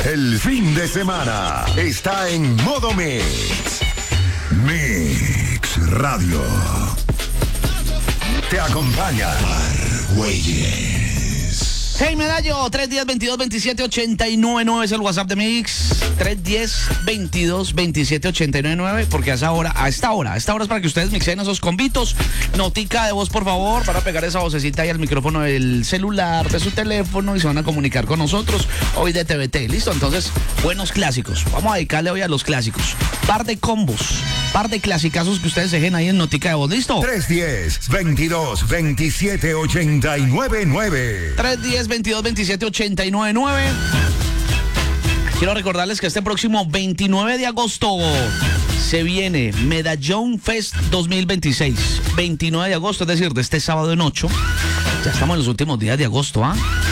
El fin de semana está en modo Mix. Mix Radio. Te acompaña Argüelles. Hey, Medallo, 310-22-27-899 es el WhatsApp de Mix. 310-22-27-899, porque a esta hora es para que ustedes mixen esos convitos. Notica de voz, por favor, para pegar esa vocecita ahí al micrófono del celular, de su teléfono, y se van a comunicar con nosotros hoy de TVT. ¿Listo? Entonces, buenos clásicos. Vamos a dedicarle hoy a los clásicos. Par de combos, par de clasicazos que ustedes dejen ahí en Notica de voz. ¿Listo? 310-22-27-899. 310-22-27-899. Quiero recordarles que este próximo 29 de agosto se viene Medallón Fest 2026. 29 de agosto, es decir, de este sábado en 8. Ya estamos en los últimos días de agosto, ¿ah?